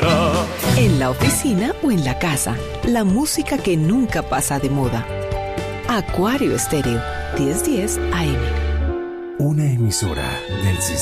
será. En la oficina o en la casa, la música que nunca pasa de moda. Acuario Estéreo, 1010 AM. Una emisora del sistema.